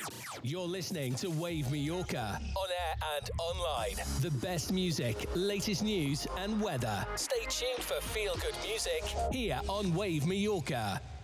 You're listening to Wave Mallorca, on air and online. The best music, latest news and weather. Stay tuned for feel-good music here on Wave Mallorca.